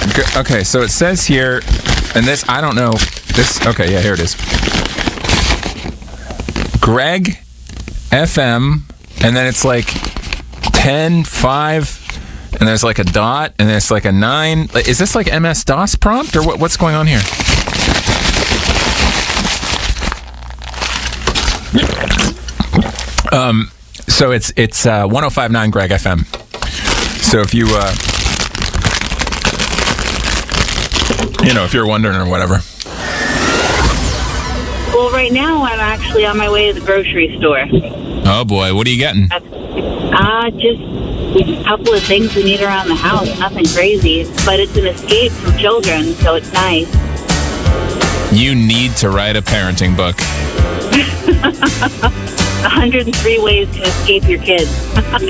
Okay, so it says here, and this, I don't know. This, okay, yeah, here it is. Greg FM, and then it's like 10, 5, and there's like a dot, and there's like a 9. Is this like MS-DOS prompt, or what's going on here? So it's 105.9 Greg FM. So if you if you're wondering or whatever. Well, right now I'm actually on my way to the grocery store. Oh boy, what are you getting? Just a couple of things we need around the house. Nothing crazy, but it's an escape from children, so it's nice. You need to write a parenting book. 103 ways to escape your kids.